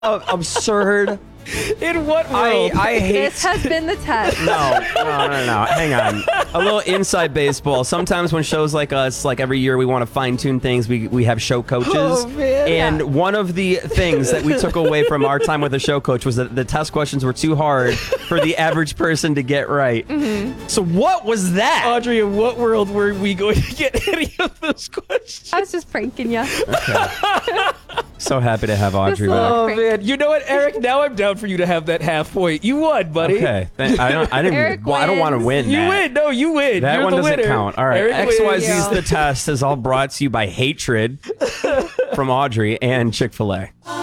absurd. In what world? I hate. This has been the test. No. Hang on. A little inside baseball. Sometimes when shows like us, like every year, we want to fine tune things. We have show coaches. Oh, man. And one of the things that we took away from our time with the show coach was that the test questions were too hard for the average person to get right. Mm-hmm. So what was that? Audrey, in what world were we going to get any of those questions? I was just pranking you. So happy to have Audrey This back. little- Oh, man. You know what, Eric? Now I'm down for you to have that half point. You won, buddy. Okay. I don't Eric want to wins. win You that. win. No, you win. That You're one the doesn't winner. count. All right. Eric XYZ's wins. The Test is all brought to you by Hatred from Audrey and Chick-fil-A.